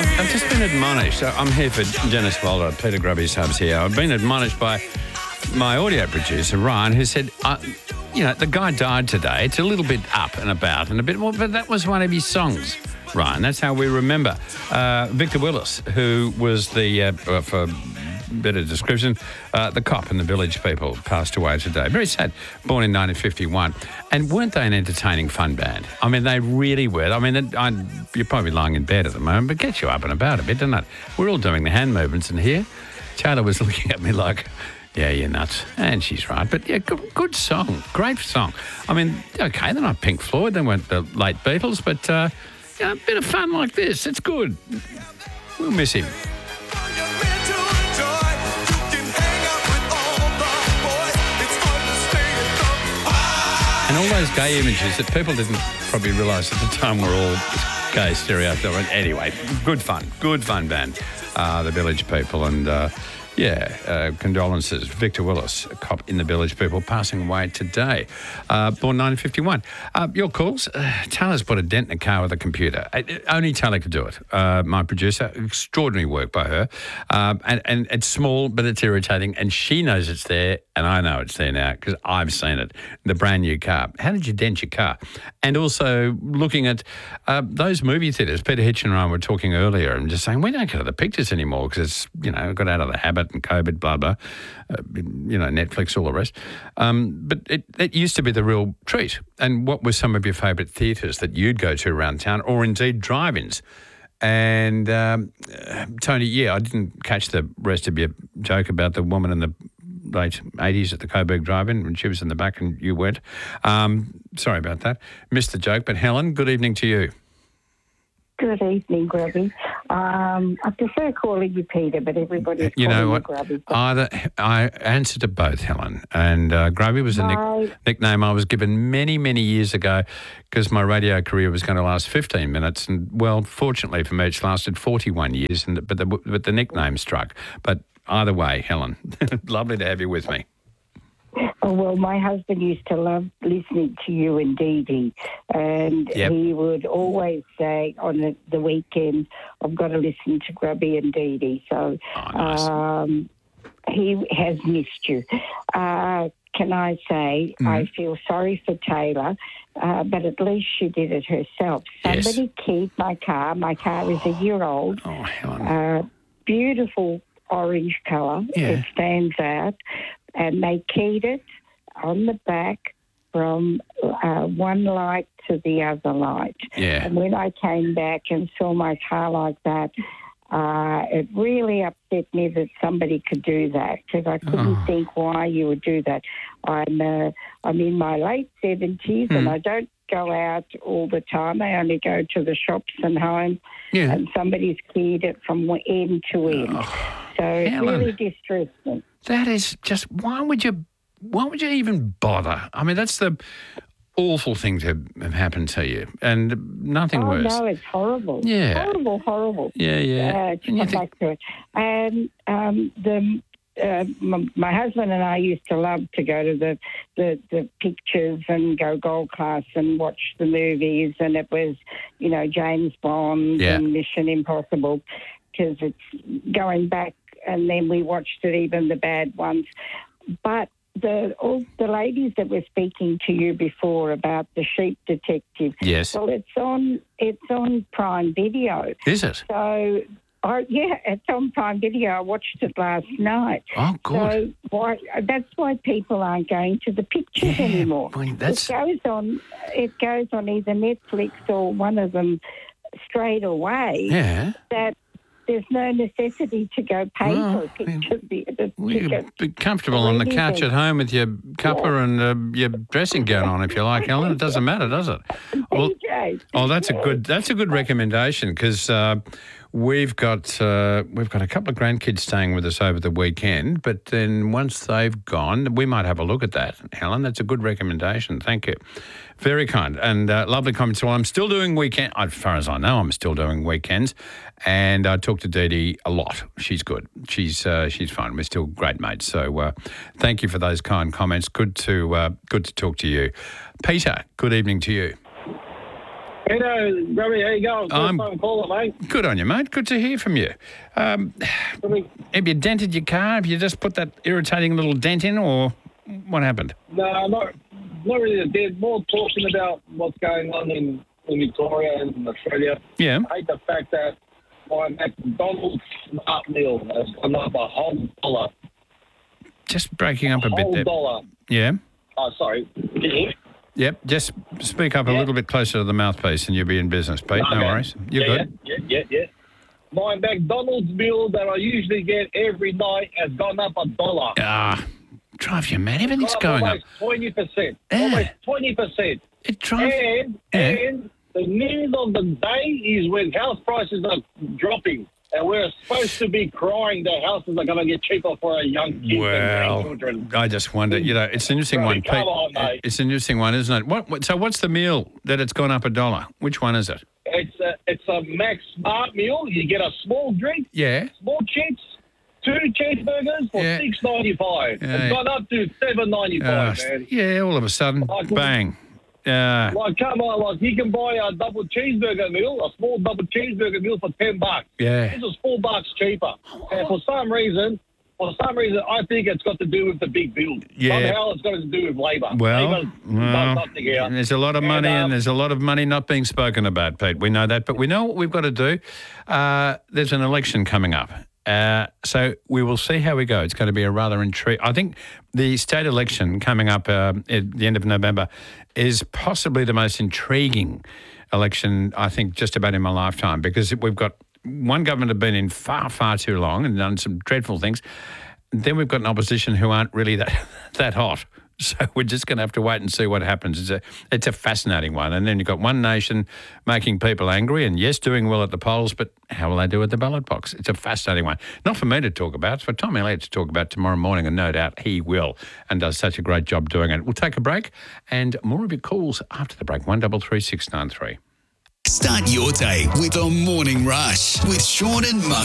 I've just been admonished. I'm here for Dennis Walder, Peter Grubby's Hubs here. I've been admonished by my audio producer, Ryan, who said, the guy died today. It's a little bit up and about and a bit more, but that was one of his songs, Ryan. That's how we remember. Victor Willis, who was the, for better description, the cop in the Village People, passed away today. Very sad. Born in 1951. And weren't they an entertaining, fun band? I mean, they really were. I mean, you're probably lying in bed at the moment, but gets you up and about a bit, doesn't it? We're all doing the hand movements in here. Taylor was looking at me like, yeah, you're nuts. And she's right. But yeah, good song. Great song. I mean, okay, they're not Pink Floyd. They weren't the late Beatles, but a bit of fun like this. It's good. We'll miss him. And all those gay images that people didn't probably realise at the time were all gay stereotypes. Anyway, good fun band, the Village People. And, condolences. Victor Willis, a cop in the Village People, passing away today. Born 1951. Your calls. Taylor's put a dent in a car with a computer. Only Taylor could do it. My producer, extraordinary work by her. And it's small, but it's irritating. And she knows it's there, and I know it's there now because I've seen it. The brand new car. How did you dent your car? And also looking at those movie theatres. Peter Hitch and I were talking earlier and just saying, we don't go to the pictures anymore because it's, got out of the habit and COVID, blah, blah, Netflix, all the rest. But it used to be the real treat. And what were some of your favourite theatres that you'd go to around town, or indeed drive-ins? And Tony, I didn't catch the rest of your joke about the woman in the late 80s at the Coburg Drive-In when she was in the back and you weren't. Sorry about that. Missed the joke. But Helen, good evening to you. Good evening, Grubby. I prefer calling you Peter, but everybody's calling me Grubby. I answer to both, Helen. And Grubby was a nickname I was given many, many years ago because my radio career was going to last 15 minutes. And, well, fortunately for me, it's lasted 41 years, but the nickname struck. But either way, Helen, lovely to have you with me. Oh, well, my husband used to love listening to you and Dee Dee, and he would always say on the weekend, I've got to listen to Grubby and Dee Dee. So nice. He has missed you. Can I say I feel sorry for Taylor, but at least she did it herself. Somebody keyed my car. My car is a year old. Oh, Helen. Beautiful orange colour. Yeah. It stands out. And they keyed it on the back from one light to the other light. Yeah. And when I came back and saw my car like that, it really upset me that somebody could do that because I couldn't think why you would do that. I'm in my late 70s and I don't go out all the time. I only go to the shops and home, and somebody's keyed it from end to end. So it really distressed me. That is just, why would you even bother? I mean, that's the awful thing to have happened to you, and nothing worse. Oh, no, it's horrible. Yeah. Horrible. Yeah. And my husband and I used to love to go to the pictures and go gold class and watch the movies, and it was, James Bond and Mission Impossible, because it's going back, and then we watched it, even the bad ones. But all the ladies that were speaking to you before about the Sheep Detective, well, it's on Prime Video. Is it? So, it's on Prime Video. I watched it last night. Oh, good. So that's why people aren't going to the pictures anymore. Well, It goes on either Netflix or one of them straight away. Yeah. That there's no necessity to go pay for a picture. You're comfortable on the couch at home with your cuppa and your dressing gown on, if you like, Helen. It doesn't matter, does it? Well, that's a good recommendation because we've got a couple of grandkids staying with us over the weekend. But then once they've gone, we might have a look at that, Helen. That's a good recommendation. Thank you. Very kind and lovely comments. Well, I'm still doing weekend. As far as I know, I'm still doing weekends, and I talk to Dee Dee a lot. She's good. She's fine. We're still great mates. So thank you for those kind comments. Good to talk to you, Peter. Good evening to you. Hello, Robbie. How you going? I'm- First time caller, mate. Good on you, mate. Good to hear from you. Have you dented your car? Have you just put that irritating little dent in, or what happened? No, not really. They're more talking about what's going on in Victoria and in Australia. Yeah. I hate the fact that my McDonald's Smart Meal has gone up a whole dollar. Just breaking up a bit Whole there. dollar. Yeah. Oh, sorry. Can you hear me? Yep. Just speak up a little bit closer to the mouthpiece and you'll be in business, Pete. No man. worries. You're good. Yeah. My McDonald's bill that I usually get every night has gone up $1. Drive you mad. Everything's going up. Almost 20%. Yeah. Almost 20%. It drives... And the news of the day is when house prices are dropping. And we're supposed to be crying that houses are going to get cheaper for our young kids and Well, grandchildren. I just wonder, it's an interesting one, Pete. Come on, mate. It's an interesting one, isn't it? So what's the meal that it's gone up $1? Which one is it? It's a Mac Smart Meal. You get a small drink, Yeah. small chips, 2 cheeseburgers for Yeah. $6.95. Yeah. It's gone up to $7.95, man. Yeah, all of a sudden, bang. Like, come on, like, you can buy a double cheeseburger meal, a small double cheeseburger meal for $10. Yeah. This is $4 cheaper. And for some reason, I think it's got to do with the big bill. Yeah. Somehow it's got to do with Labor. Well, Labor's done something here. there's a lot of money and there's a lot of money not being spoken about, Pete. We know that, but we know what we've got to do. There's an election coming up. So we will see how we go. It's going to be a rather intriguing. I think the state election coming up at the end of November is possibly the most intriguing election, I think, just about in my lifetime, because we've got one government have been in far, far too long and done some dreadful things. Then we've got an opposition who aren't really that hot. So we're just going to have to wait and see what happens. It's a fascinating one. And then you've got one nation making people angry and, yes, doing well at the polls, but how will they do at the ballot box? It's a fascinating one. Not for me to talk about. It's for Tom Elliott to talk about tomorrow morning, and no doubt he will and does such a great job doing it. We'll take a break and more of your calls after the break. 133693. Start your day with a morning rush with Sean and Monk.